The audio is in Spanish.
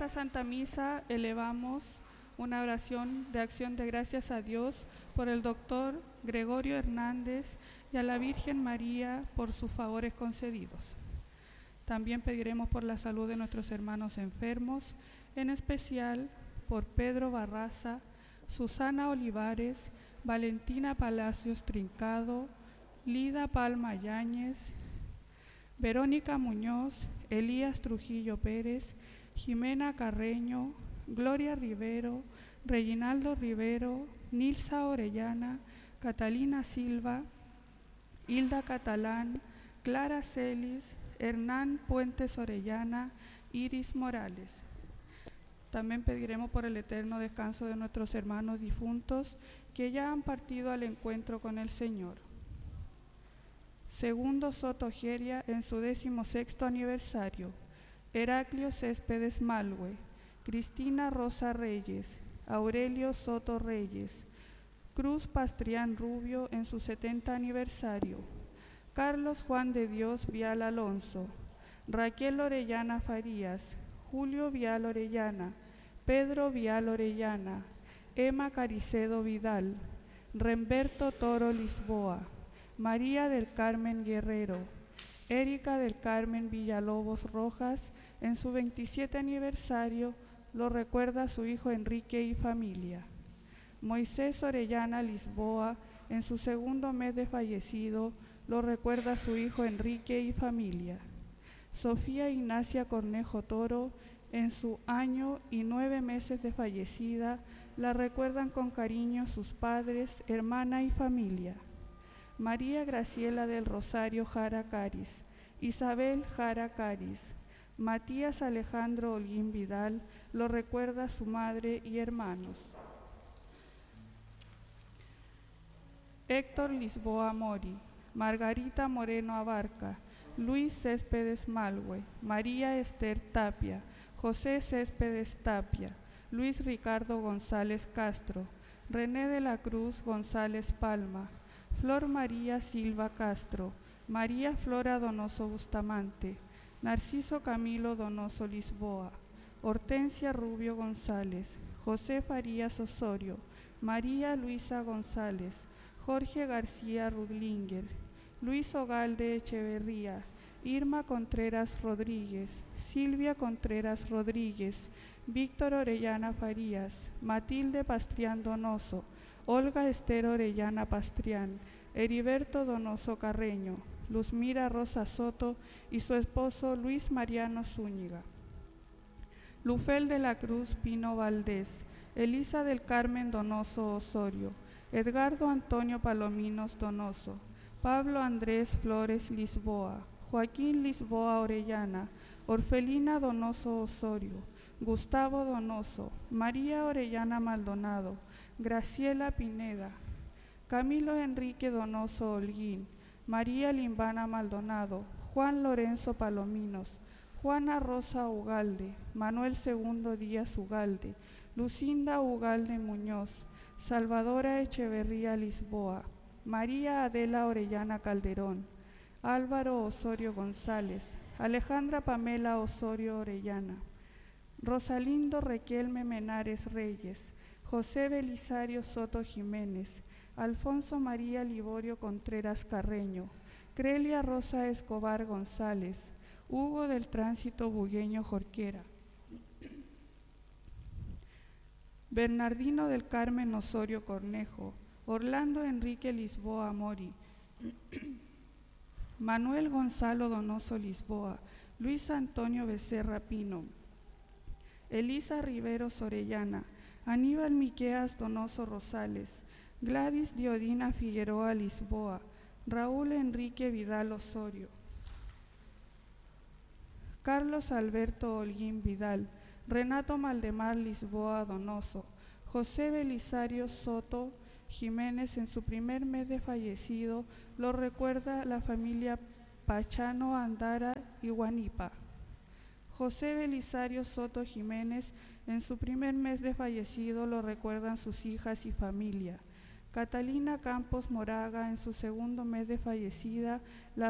esta Santa Misa elevamos una oración de acción de gracias a Dios por el doctor Gregorio Hernández y a la Virgen María por sus favores concedidos. También pediremos por la salud de nuestros hermanos enfermos, en especial por Pedro Barraza, Susana Olivares, Valentina Palacios Trincado, Lida Palma Yáñez, Verónica Muñoz, Elías Trujillo Pérez, Jimena Carreño, Gloria Rivero, Reginaldo Rivero, Nilsa Orellana, Catalina Silva, Hilda Catalán, Clara Celis, Hernán Puentes Orellana, Iris Morales. También pediremos por el eterno descanso de nuestros hermanos difuntos que ya han partido al encuentro con el Señor. Segundo Soto Geria en su 16º aniversario. Heraclio Céspedes Malhue, Cristina Rosa Reyes, Aurelio Soto Reyes, Cruz Pastrián Rubio en su 70 aniversario. Carlos Juan de Dios Vial Alonso, Raquel Orellana Farías, Julio Vial Orellana, Pedro Vial Orellana, Emma Caricedo Vidal, Remberto Toro Lisboa, María del Carmen Guerrero, Erika del Carmen Villalobos Rojas, en su 27 aniversario lo recuerda su hijo Enrique y familia. Moisés Orellana Lisboa, en su 2º mes de fallecido, lo recuerda su hijo Enrique y familia. Sofía Ignacia Cornejo Toro, en su año y 9 meses de fallecida, la recuerdan con cariño sus padres, hermana y familia. María Graciela del Rosario Jara Caris, Isabel Jara Caris, Matías Alejandro Holguín Vidal, lo recuerda su madre y hermanos. Héctor Lisboa Mori, Margarita Moreno Abarca, Luis Céspedes Malhue, María Esther Tapia, José Céspedes Tapia, Luis Ricardo González Castro, René de la Cruz González Palma, Flor María Silva Castro, María Flora Donoso Bustamante, Narciso Camilo Donoso Lisboa, Hortensia Rubio González, José Farías Osorio, María Luisa González, Jorge García Rudlinger, Luis Ogalde Echeverría, Irma Contreras Rodríguez, Silvia Contreras Rodríguez, Víctor Orellana Farías, Matilde Pastrián Donoso, Olga Esther Orellana Pastrián, Heriberto Donoso Carreño, Luzmira Rosa Soto y su esposo Luis Mariano Zúñiga. Lufel de la Cruz Pino Valdés, Elisa del Carmen Donoso Osorio, Edgardo Antonio Palominos Donoso, Pablo Andrés Flores Lisboa, Joaquín Lisboa Orellana, Orfelina Donoso Osorio, Gustavo Donoso, María Orellana Maldonado, Graciela Pineda, Camilo Enrique Donoso Holguín, María Limbana Maldonado, Juan Lorenzo Palominos, Juana Rosa Ugalde, Manuel II Díaz Ugalde, Lucinda Ugalde Muñoz, Salvadora Echeverría Lisboa, María Adela Orellana Calderón, Álvaro Osorio González, Alejandra Pamela Osorio Orellana, Rosalindo Requelme Menares Reyes, José Belisario Soto Jiménez, Alfonso María Liborio Contreras Carreño, Crelia Rosa Escobar González, Hugo del Tránsito Bugueño Jorquera, Bernardino del Carmen Osorio Cornejo, Orlando Enrique Lisboa Mori, Manuel Gonzalo Donoso Lisboa, Luis Antonio Becerra Pino, Elisa Riveros Orellana, Aníbal Miqueas Donoso Rosales, Gladys Diodina Figueroa Lisboa, Raúl Enrique Vidal Osorio, Carlos Alberto Holguín Vidal, Renato Maldemar Lisboa Donoso, José Belisario Soto Jiménez, en su primer mes de fallecido, lo recuerda la familia Pachano Andara y Guanipa. José Belisario Soto Jiménez, en su primer mes de fallecido, lo recuerdan sus hijas y familia. Catalina Campos Moraga, en su 2º mes de fallecida, la